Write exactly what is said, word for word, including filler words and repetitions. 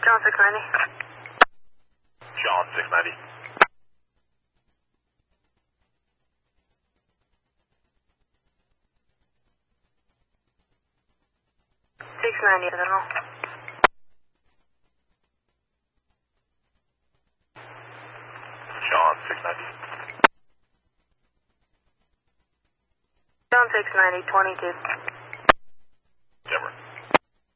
John six ninety. John six ninety. six ninety, I don't know. John six ninety. John six ninety, twenty-two.